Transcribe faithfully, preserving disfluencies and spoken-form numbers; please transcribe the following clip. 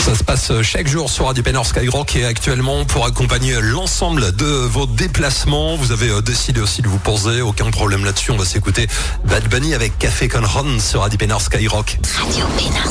Ça se passe chaque jour sur Radio Pénor Skyrock et actuellement pour accompagner l'ensemble de vos déplacements. Vous avez décidé aussi de vous poser, aucun problème là-dessus. On va s'écouter Bad Bunny avec Café Con Ron sur Radio Pénor Skyrock. Radio Pénor.